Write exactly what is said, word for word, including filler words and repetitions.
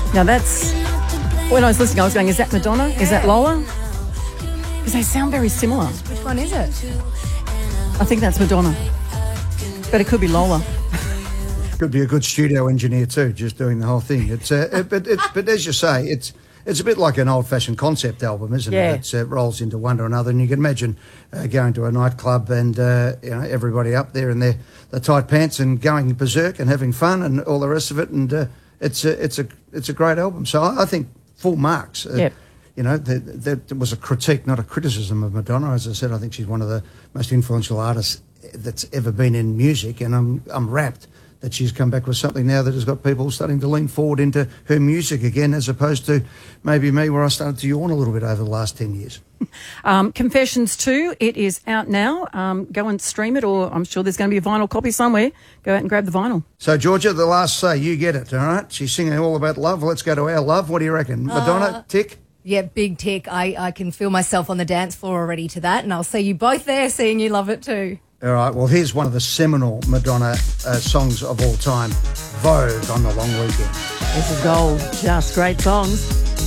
Now that's, when I was listening, I was going, is that Madonna? Is that Lola? Because they sound very similar. Which one is it? I think that's Madonna. But it could be Lola. Could be a good studio engineer too, just doing the whole thing. It's, uh, it, but it's, but as you say, it's it's a bit like an old-fashioned concept album, isn't Yeah. it? It uh, rolls into one or another, and you can imagine uh, going to a nightclub and uh, you know everybody up there in their the tight pants and going berserk and having fun and all the rest of it. And uh, it's a it's a it's a great album. So I, I think full marks. Uh, Yep. You know, there, there was a critique, not a criticism of Madonna. As I said, I think she's one of the most influential artists that's ever been in music, and I'm I'm rapt that she's come back with something now that has got people starting to lean forward into her music again, as opposed to maybe me, where I started to yawn a little bit over the last ten years. Um, Confessions two, it is out now. Um, go and stream it, or I'm sure there's going to be a vinyl copy somewhere. Go out and grab the vinyl. So, Georgia, the last say, you get it, all right? She's singing all about love. Let's go to our love. What do you reckon? Madonna, Uh, tick? Yeah, big tick. I, I can feel myself on the dance floor already to that, and I'll see you both there seeing you love it too. All right, well, here's one of the seminal Madonna uh, songs of all time, Vogue on the Long Weekend. This is gold. Just great songs.